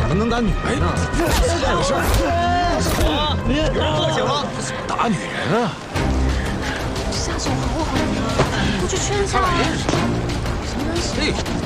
么能打女人呢？怎么回事？有人报警了！打女人啊！ 下手好狠啊！我去圈下。什么东西？